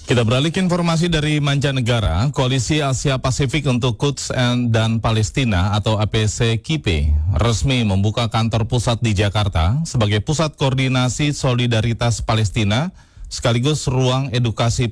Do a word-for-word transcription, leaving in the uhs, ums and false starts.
Kita beralih ke informasi dari mancanegara. Koalisi Asia Pasifik untuk Quds dan Palestina atau A P C Q P resmi membuka kantor pusat di Jakarta sebagai pusat koordinasi solidaritas Palestina sekaligus ruang edukasi